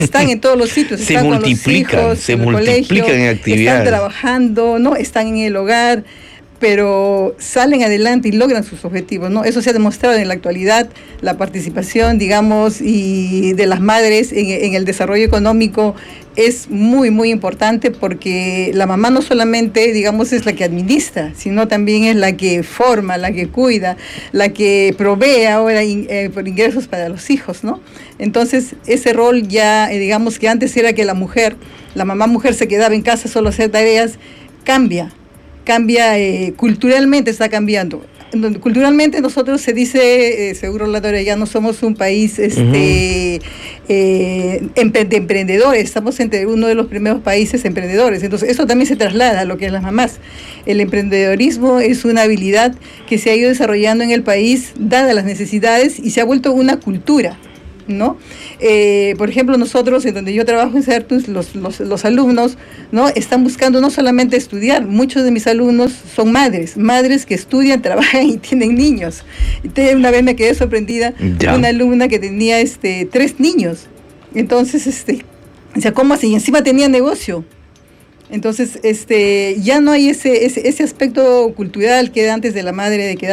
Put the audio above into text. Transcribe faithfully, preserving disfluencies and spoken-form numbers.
están en todos los sitios, se están multiplican, con los hijos, se en el multiplican colegio, en actividades. están trabajando, ¿no? Están en el hogar, pero salen adelante y logran sus objetivos, ¿no? Eso se ha demostrado en la actualidad, la participación, digamos, y de las madres en, en el desarrollo económico es muy, muy importante, porque la mamá no solamente, digamos, es la que administra, sino también es la que forma, la que cuida, la que provee ahora in, eh, por ingresos para los hijos, ¿no? Entonces, ese rol ya, eh, digamos que antes era que la mujer, la mamá mujer se quedaba en casa solo a hacer tareas, cambia. Cambia, eh, culturalmente está cambiando. Culturalmente nosotros se dice, eh, seguro la Dora, ya no somos un país este, uh-huh. eh, de emprendedores, estamos entre uno de los primeros países emprendedores, entonces eso también se traslada a lo que es las mamás. El emprendedorismo es una habilidad que se ha ido desarrollando en el país, dadas las necesidades, y se ha vuelto una cultura, ¿no? Eh, por ejemplo, nosotros, en donde yo trabajo en Certus, los, los, los alumnos, ¿no? Están buscando no solamente estudiar, muchos de mis alumnos son madres, madres que estudian, trabajan y tienen niños. Entonces, una vez me quedé sorprendida, ya. Una alumna que tenía este, tres niños, entonces, este, o sea, ¿cómo así? Y encima tenía negocio. Entonces, este, ya no hay ese, ese, ese aspecto cultural que era antes de la madre, de que